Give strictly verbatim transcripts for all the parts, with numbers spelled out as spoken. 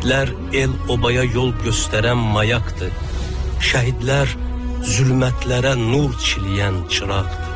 Şəhidlər el obaya yol göstərən mayaqdır. Şəhidlər zülmətlərə nur çiləyən çıraqdır.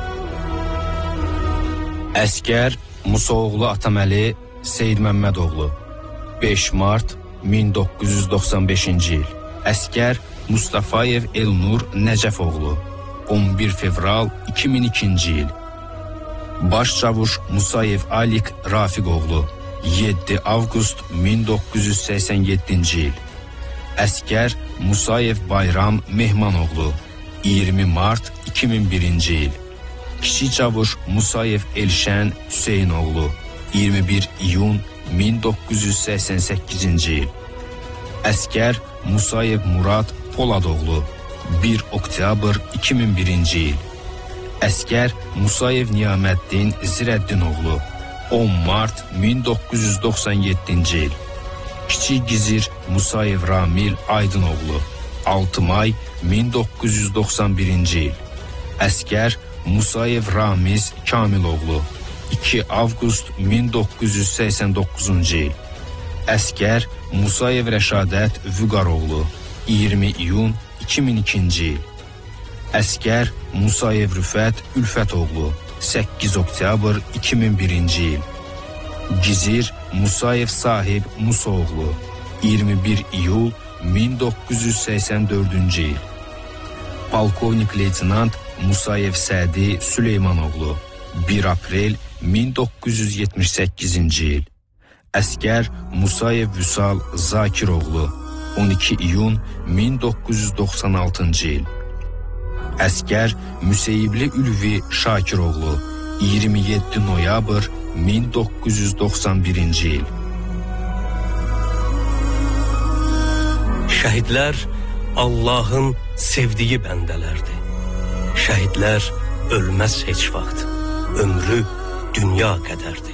Əskər Musaoğlu Ataməli Seyidməmmədoğlu beş mart min doqquz yüz doxsan beşinci il. Əskər Mustafayev Elnur Nəcəfoğlu on bir fevral iki min ikinci il. Başçavuş Musayev Alik Rafiqoğlu yeddi avqust min doqquz yüz səksən yeddinci il. Əskər Musayev Bayram Mehmanoğlu iyirmi mart iki min birinci il. Kiçik çavuş Musayev Elşən Hüseynoğlu iyirmi bir iyun min doqquz yüz səksən səkkizinci il. Əskər Musayev Murad Poladoğlu bir oktyabr iki min birinci il. Əskər Musayev Niyaməddin Zirəddinoğlu on mart min doqquz yüz doxsan yeddinci il. Kiçik gizir Musayev Ramil Aydınoğlu altı may min doqquz yüz doxsan birinci il. Əskər Musayev Ramiz Kamiloğlu iki avqust min doqquz yüz səksən doqquzuncu il. Əskər Musayev Rəşadət Vüqaroğlu iyirmi iyun iki min ikinci il. Əskər Musayev Rüfət Ülfətoğlu səkkiz oktyabr iki min birinci il. Gizir Musayev Sahib Musaoğlu iyirmi bir iyul min doqquz yüz səksən dördüncü il. Polkovnik Leytenant Musayev Sədi Süleymanoğlu bir aprel min doqquz yüz yetmiş səkkizinci il. Əskər Musayev Vüsal Zakiroğlu on iki iyun min doqquz yüz doxsan altıncı il. Əskər Müseyibli Ülvi Şakiroğlu iyirmi yeddi noyabr min doqquz yüz doxsan birinci il. Şəhidlər Allahın sevdiyi bəndələrdir. Şəhidlər ölməz heç vaxt, ömrü dünya qədərdir.